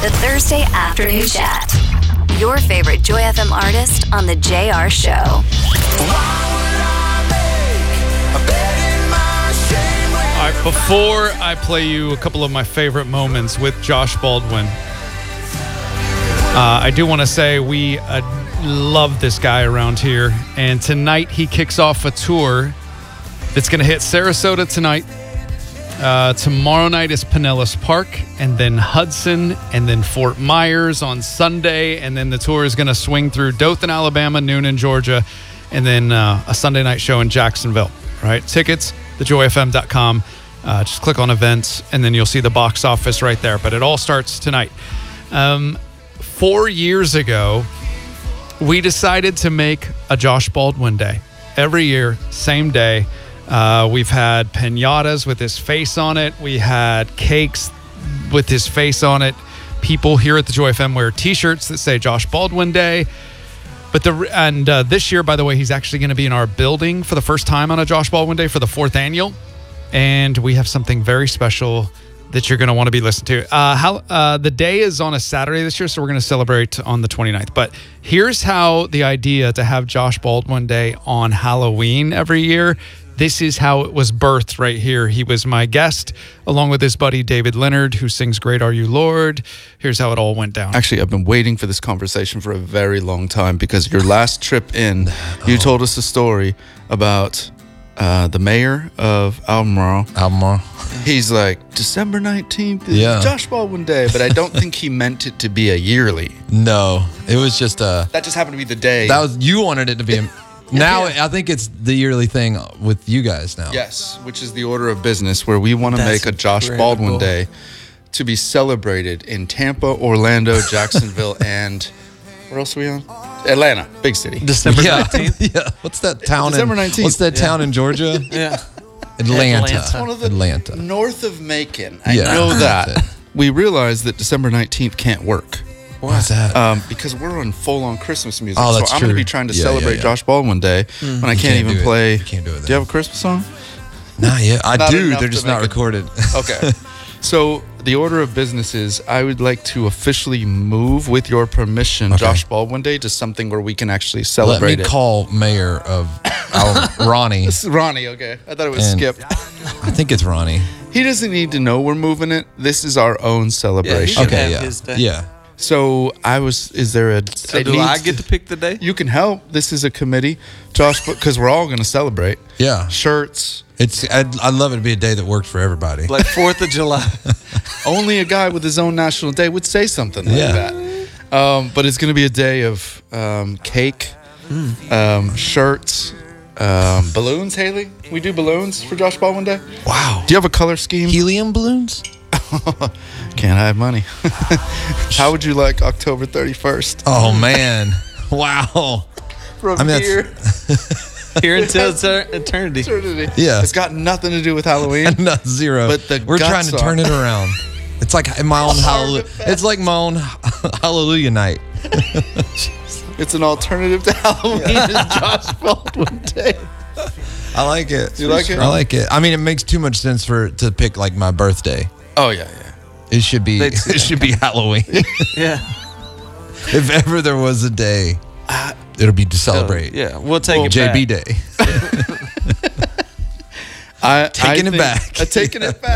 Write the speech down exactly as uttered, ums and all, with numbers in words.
the Thursday Afternoon Chat. Your favorite Joy F M artist on The J R Show. All right, before I play you a couple of my favorite moments with Josh Baldwin, uh, I do want to say we uh, love this guy around here. And tonight he kicks off a tour that's going to hit Sarasota tonight. Uh, tomorrow night is Pinellas Park, and then Hudson, and then Fort Myers on Sunday. And then the tour is going to swing through Dothan, Alabama, noon in Georgia, and then uh, a Sunday night show in Jacksonville. Right? Tickets, the joy f m dot com. Uh, just click on events, and then you'll see the box office right there. But it all starts tonight. Um, four years ago, we decided to make a Josh Baldwin Day. Every year, same day. Uh, we've had piñatas with his face on it. We had cakes with his face on it. People here at the Joy F M wear T-shirts that say Josh Baldwin Day. But the and uh, this year, by the way, he's actually going to be in our building for the first time on a Josh Baldwin Day for the fourth annual. And we have something very special that you're going to want to be listening to. Uh, how uh, the day is on a Saturday this year, so we're going to celebrate on the twenty-ninth. But here's how the idea to have Josh Baldwin Day on Halloween every year, this is how it was birthed right here. He was my guest, along with his buddy David Leonard, who sings Great Are You, Lord. Here's how it all went down. Actually, I've been waiting for this conversation for a very long time, because your last trip in, you told us a story about uh, the mayor of Albemarle. Albemarle. He's like, December nineteenth is Yeah. Josh Baldwin Day, but I don't think he meant it to be a yearly. No, it was just a. That just happened to be the day. That was you wanted it to be. A, now I think it's the yearly thing with you guys now. Yes, which is the order of business, where we want to That's make a Josh incredible. Baldwin Day to be celebrated in Tampa, Orlando, Jacksonville, and where else are we on? Atlanta, big city. December Yeah. nineteenth. Yeah. What's that town? December in, nineteenth. What's that town in Georgia? Yeah. Atlanta. Atlanta. One of the Atlanta. north of Macon. I Yeah. know that. That's it. We realized that December nineteenth can't work. What's that? Um, because we're on full-on Christmas music. Oh, that's so I'm going to true. be trying to Yeah, yeah, celebrate yeah. Josh Baldwin Day when I You can't, even do it. play. You can't do it Do then. you have a Christmas song? Not yet. I Not do. enough They're to just make not it- recorded. Okay. So the order of business is, I would like to officially move, with your permission, Okay. Josh Baldwin Day to something where we can actually Let celebrate me it. call Mayor of our, Ronnie. This is Ronnie, okay. I thought it was And- Skip. I think it's Ronnie. He doesn't need to know we're moving it. This is our own celebration. should Okay, have yeah. his day. Yeah. So I was, is there a... So it do I needs get to pick the day? You can help. This is a committee. Josh, because we're all going to celebrate. Yeah. Shirts. It's. I'd, I'd love it to be a day that works for everybody. Like fourth of July. Only a guy with his own national day would say something like Yeah. that. Um, but it's going to be a day of um, cake, um, shirts, um, balloons, Haley. We do balloons for Josh Baldwin Day. Wow. Do you have a color scheme? Helium balloons? Can't I have money? How would you like October thirty-first? Oh man. Wow. From I mean, that's- here Here until etern- eternity. eternity. Yeah. It's got nothing to do with Halloween. No, zero. But the We're trying guts to are- turn it around. It's like my own hallelujah. It's like my own hallelujah night. It's an alternative to Halloween. It's Josh Baldwin Day. I like it. You like it? I like it. I mean, it makes too much sense for to pick like my birthday. Oh yeah, yeah. It should be. They'd- It should be Halloween. Yeah. If ever there was a day, it'll be to celebrate. Yeah. We'll take it J B back. Day. I, Taking I it think- back. Uh, taking it back.